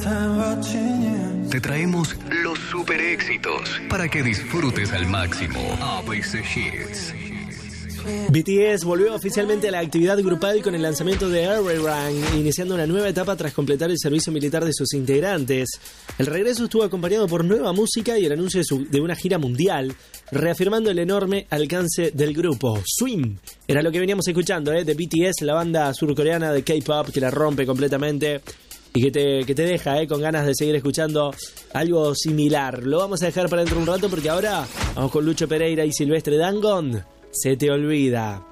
Te traemos los super éxitos para que disfrutes al máximo. ABC Hits. BTS volvió oficialmente a la actividad grupal con el lanzamiento de Everyone, iniciando una nueva etapa tras completar el servicio militar de sus integrantes. El regreso estuvo acompañado por nueva música y el anuncio de una gira mundial, reafirmando el enorme alcance del grupo. Swim era lo que veníamos escuchando, de BTS, la banda surcoreana de K-pop que la rompe completamente y que te deja con ganas de seguir escuchando algo similar. Lo vamos a dejar para dentro de un rato porque ahora vamos con Lucho Pereira y Silvestre Dangond. Se te olvida.